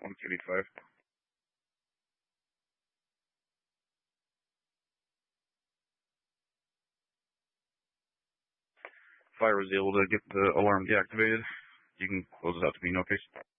185. If I was able to get the alarm deactivated, you can close it out to me, no case.